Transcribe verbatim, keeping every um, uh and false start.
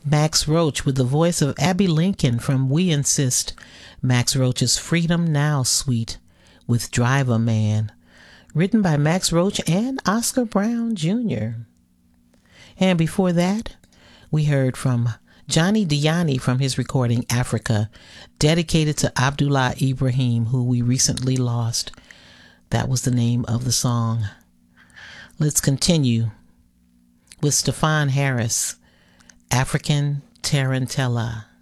Max Roach with the voice of Abby Lincoln from We Insist. Max Roach's Freedom Now Suite with Driver Man, written by Max Roach and Oscar Brown Junior And before that, we heard from Johnny Diani from his recording Africa, dedicated to Abdullah Ibrahim, who we recently lost. That was the name of the song. Let's continue with Stefan Harris, African Tarantella.